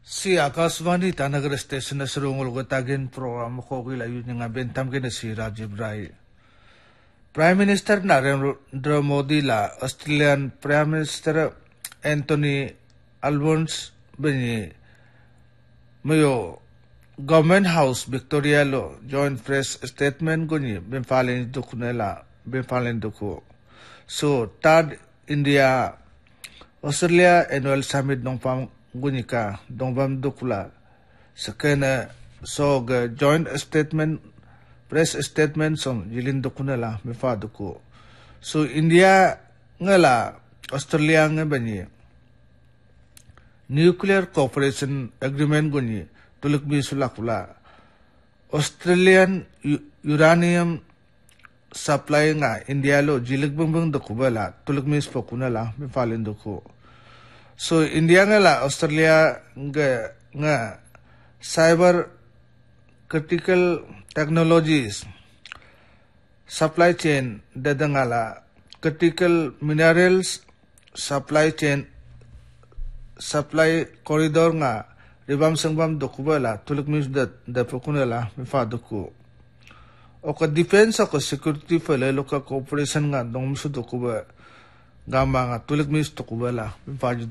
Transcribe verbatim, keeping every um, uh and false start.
Si Akashvani Tanagar Station na sarungol ko tagin program ko kila yun nga bentam kina si Rajiv Rai. Prime Minister Narendra Modi la Australian Prime Minister Anthony Albanese bani mayo Government House Victoria lo joint press statement ko ni benfalen dukunela benfalen duku. So third India Australia Annual Summit nong pam gunika dongbam dukula sakena so joint statement press statement som jilin dukunela mefa duku. So India ngala Australia ngabani nuclear cooperation agreement guni tuluk bi sulakula Australian uranium supply nga India lo jilik bungbung dukubala tuluk mis pokunala mefalin duku. So India nga la Australia nga nga cyber critical technologies supply chain dadangala critical minerals supply chain supply corridor nga ribam sangbam dokubala tuluk mis dat da pokunala mefa duku. O ka defense o ka security file lo ka cooperation nga dong musu dokuba gama nga tuluk mis dokubala mefa